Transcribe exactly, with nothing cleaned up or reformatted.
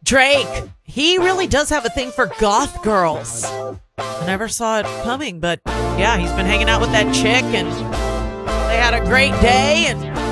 Drake, he really does have a thing for goth girls. I never saw it coming, but yeah, he's been hanging out with that chick and they had a great day and